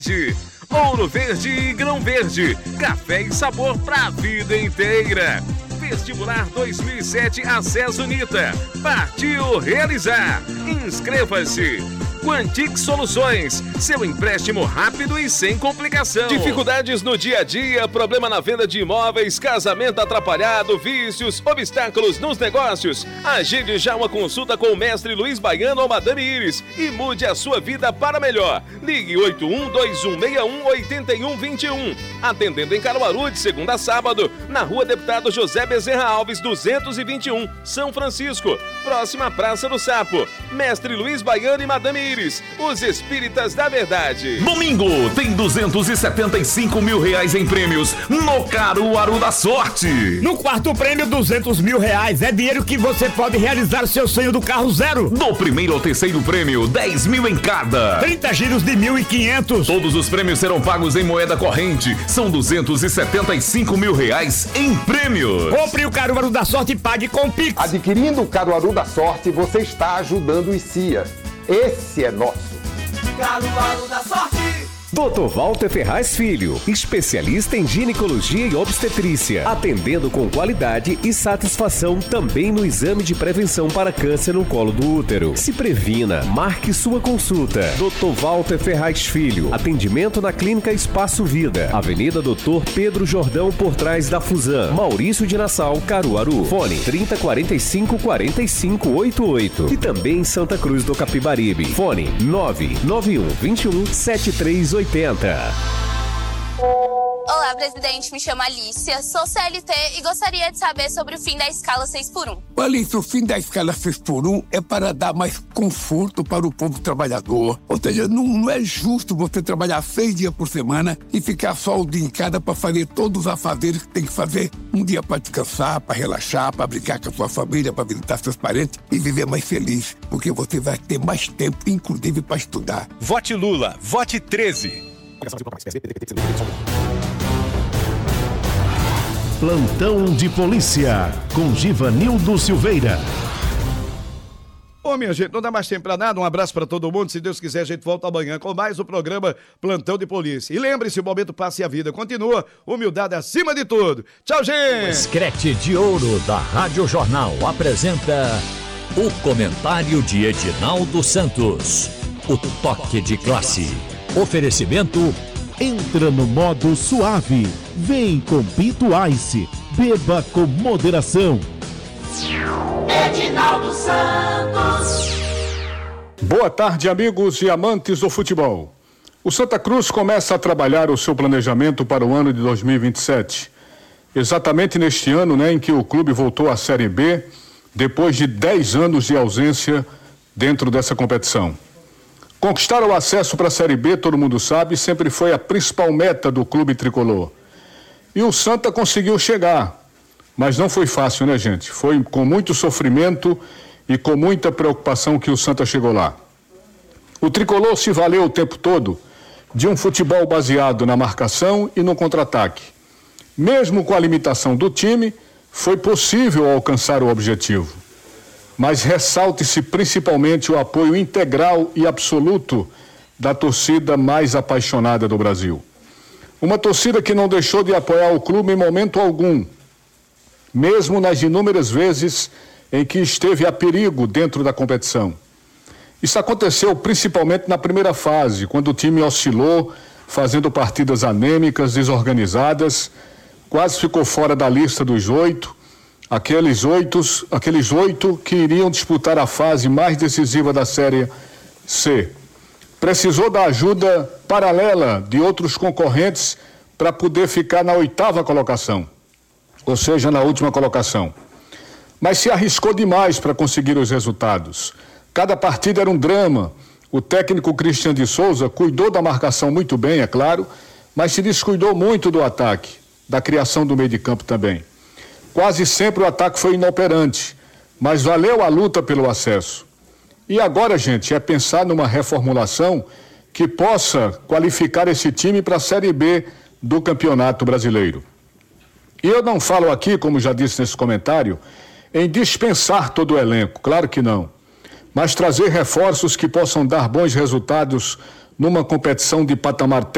Ouro Verde e Grão Verde, café e sabor pra vida inteira. Vestibular 2007 Acesso Unita. Partiu realizar. Inscreva-se. Quantix Soluções, seu empréstimo rápido e sem complicação. Dificuldades no dia a dia, problema na venda de imóveis, casamento atrapalhado, vícios, obstáculos nos negócios. Agende já uma consulta com o mestre Luiz Baiano ou Madame Iris e mude a sua vida para melhor. Ligue 81-2161-8121. Atendendo em Caruaru de segunda a sábado, na Rua Deputado José Bezerra Alves, 221, São Francisco, próxima à Praça do Sapo. Mestre Luiz Baiano e Madame Iris, os espíritas da verdade. Domingo tem R$275 mil em prêmios no Caruaru da Sorte. No quarto prêmio, R$200 mil. É dinheiro que você pode realizar seu sonho do carro zero. Do primeiro ao terceiro prêmio, 10 mil em cada. 30 giros de 1.500. Todos os prêmios serão pagos em moeda corrente. São R$275 mil em prêmios. Compre o Caruaru da Sorte e pague com Pix. Adquirindo o Caruaru da Sorte, você está ajudando os CIA. Esse é nosso. Caruaru da Sorte. Dr. Walter Ferraz Filho, especialista em ginecologia e obstetrícia, atendendo com qualidade e satisfação também no exame de prevenção para câncer no colo do útero. Se previna, marque sua consulta. Dr. Walter Ferraz Filho, atendimento na Clínica Espaço Vida, Avenida Dr. Pedro Jordão, por trás da Fusan, Maurício de Nassau, Caruaru. Fone 3045-4588 e também em Santa Cruz do Capibaribe. Fone 99121-7380. Olá, presidente. Me chamo Alicia, sou CLT e gostaria de saber sobre o fim da escala 6x1. Alicia, o fim da escala 6x1 é para dar mais conforto para o povo trabalhador. Ou seja, não é justo você trabalhar 6 dias por semana e ficar só o dia em casa para fazer todos os afazeres que tem que fazer. Um dia para descansar, para relaxar, para brincar com a sua família, para visitar seus parentes e viver mais feliz. Porque você vai ter mais tempo, inclusive, para estudar. Vote Lula, vote 13. Plantão de Polícia, com Givanildo Silveira. Ô, minha gente, não dá mais tempo pra nada. Um abraço pra todo mundo. Se Deus quiser, a gente volta amanhã com mais o programa Plantão de Polícia. E lembre-se, o momento passa e a vida continua. Humildade acima de tudo. Tchau, gente! O Escrete de Ouro da Rádio Jornal apresenta o comentário de Edinaldo Santos. O toque de classe. Oferecimento... Entra no modo suave. Vem com Pinto Ice. Beba com moderação. Edinaldo Santos. Boa tarde, amigos e amantes do futebol. O Santa Cruz começa a trabalhar o seu planejamento para o ano de 2027. Exatamente neste ano, em que o clube voltou à Série B, depois de 10 anos de ausência dentro dessa competição. Conquistar o acesso para a Série B, todo mundo sabe, sempre foi a principal meta do clube tricolor. E o Santa conseguiu chegar, mas não foi fácil, né, gente? Foi com muito sofrimento e com muita preocupação que o Santa chegou lá. O tricolor se valeu o tempo todo de um futebol baseado na marcação e no contra-ataque. Mesmo com a limitação do time, foi possível alcançar o objetivo. Mas ressalte-se principalmente o apoio integral e absoluto da torcida mais apaixonada do Brasil. Uma torcida que não deixou de apoiar o clube em momento algum, mesmo nas inúmeras vezes em que esteve a perigo dentro da competição. Isso aconteceu principalmente na primeira fase, quando o time oscilou, fazendo partidas anêmicas, desorganizadas, quase ficou fora da lista dos 8. Aqueles oito que iriam disputar a fase mais decisiva da Série C. Precisou da ajuda paralela de outros concorrentes para poder ficar na 8ª colocação, ou seja, na última colocação. Mas se arriscou demais para conseguir os resultados. Cada partida era um drama. O técnico Cristian de Souza cuidou da marcação muito bem, é claro, mas se descuidou muito do ataque, da criação do meio de campo também. Quase sempre o ataque foi inoperante, mas valeu a luta pelo acesso. E agora, gente, é pensar numa reformulação que possa qualificar esse time para a Série B do Campeonato Brasileiro. E eu não falo aqui, como já disse nesse comentário, em dispensar todo o elenco, claro que não. Mas trazer reforços que possam dar bons resultados numa competição de patamar técnico